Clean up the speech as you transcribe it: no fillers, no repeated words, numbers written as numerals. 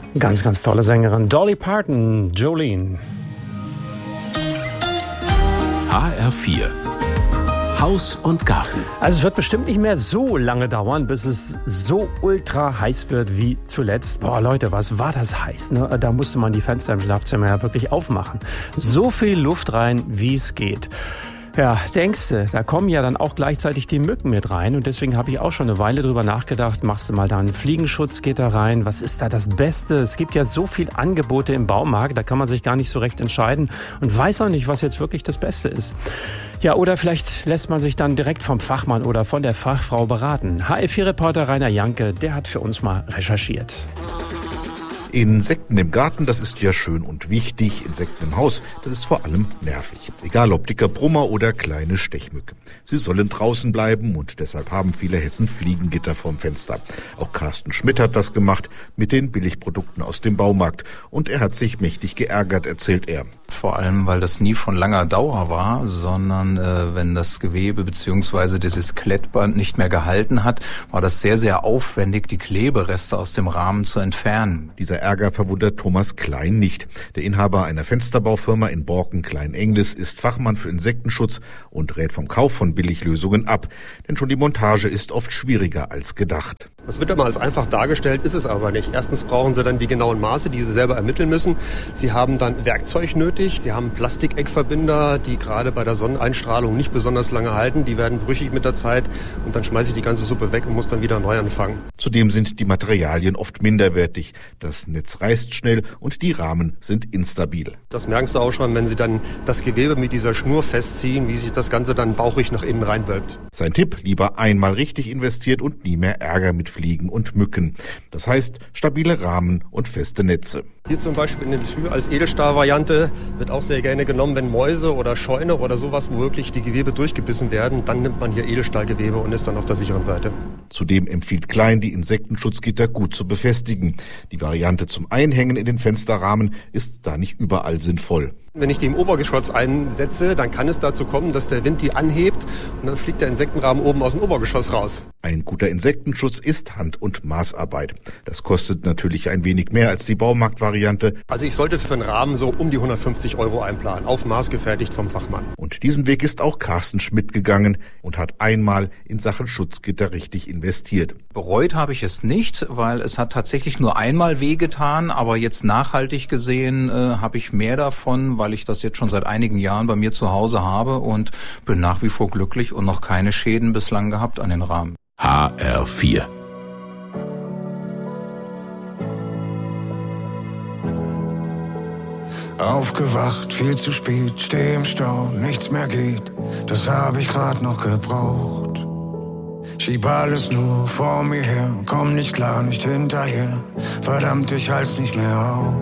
Ganz, ganz tolle Sängerin. Dolly Parton, Jolene. HR4 Haus und Garten. Also es wird bestimmt nicht mehr so lange dauern, bis es so ultra heiß wird wie zuletzt. Boah Leute, was war das heiß, ne? Da musste man die Fenster im Schlafzimmer ja wirklich aufmachen. So viel Luft rein, wie es geht. Ja, denkst du, da kommen ja dann auch gleichzeitig die Mücken mit rein und deswegen habe ich auch schon eine Weile drüber nachgedacht, machst du mal da ein Fliegenschutzgitter rein, was ist da das Beste? Es gibt ja so viel Angebote im Baumarkt, da kann man sich gar nicht so recht entscheiden und weiß auch nicht, was jetzt wirklich das Beste ist. Ja, oder vielleicht lässt man sich dann direkt vom Fachmann oder von der Fachfrau beraten. HR4-Reporter Rainer Janke, der hat für uns mal recherchiert. Insekten im Garten, das ist ja schön und wichtig. Insekten im Haus, das ist vor allem nervig. Egal ob dicker Brummer oder kleine Stechmücke. Sie sollen draußen bleiben und deshalb haben viele Hessen Fliegengitter vorm Fenster. Auch Carsten Schmidt hat das gemacht mit den Billigprodukten aus dem Baumarkt. Und er hat sich mächtig geärgert, erzählt er. Vor allem, weil das nie von langer Dauer war, sondern wenn das Gewebe bzw. dieses Klettband nicht mehr gehalten hat, war das sehr, sehr aufwendig, die Klebereste aus dem Rahmen zu entfernen. Dieser Ärger verwundert Thomas Klein nicht. Der Inhaber einer Fensterbaufirma in Borken-Klein-Englis ist Fachmann für Insektenschutz und rät vom Kauf von Billiglösungen ab. Denn schon die Montage ist oft schwieriger als gedacht. Das wird immer als einfach dargestellt, ist es aber nicht. Erstens brauchen Sie dann die genauen Maße, die Sie selber ermitteln müssen. Sie haben dann Werkzeug nötig. Sie haben Plastikeckverbinder, die gerade bei der Sonneneinstrahlung nicht besonders lange halten. Die werden brüchig mit der Zeit und dann schmeiße ich die ganze Suppe weg und muss dann wieder neu anfangen. Zudem sind die Materialien oft minderwertig. Das Netz reißt schnell und die Rahmen sind instabil. Das merken Sie auch schon, wenn Sie dann das Gewebe mit dieser Schnur festziehen, wie sich das Ganze dann bauchig nach innen reinwölbt. Sein Tipp, lieber einmal richtig investiert und nie mehr Ärger mit Fliegen und Mücken. Das heißt, stabile Rahmen und feste Netze. Hier zum Beispiel in dem Tür als Edelstahl-Variante wird auch sehr gerne genommen, wenn Mäuse oder Scheune oder sowas, wo wirklich die Gewebe durchgebissen werden, dann nimmt man hier Edelstahlgewebe und ist dann auf der sicheren Seite. Zudem empfiehlt Klein, die Insektenschutzgitter gut zu befestigen. Die Variante zum Einhängen in den Fensterrahmen ist da nicht überall sinnvoll. Wenn ich die im Obergeschoss einsetze, dann kann es dazu kommen, dass der Wind die anhebt und dann fliegt der Insektenrahmen oben aus dem Obergeschoss raus. Ein guter Insektenschutz ist Hand- und Maßarbeit. Das kostet natürlich ein wenig mehr als die Baumarktvariante. Also ich sollte für einen Rahmen so um die 150 € einplanen, auf Maß gefertigt vom Fachmann. Und diesen Weg ist auch Carsten Schmidt gegangen und hat einmal in Sachen Schutzgitter richtig investiert. Bereut habe ich es nicht, weil es hat tatsächlich nur einmal wehgetan, aber jetzt nachhaltig gesehen habe ich mehr davon, weil ich das jetzt schon seit einigen Jahren bei mir zu Hause habe und bin nach wie vor glücklich und noch keine Schäden bislang gehabt an den Rahmen. HR4 Aufgewacht, viel zu spät, steh im Stau, nichts mehr geht, das hab ich grad noch gebraucht. Schieb alles nur vor mir her, komm nicht klar, nicht hinterher, verdammt, ich halt's nicht mehr auf.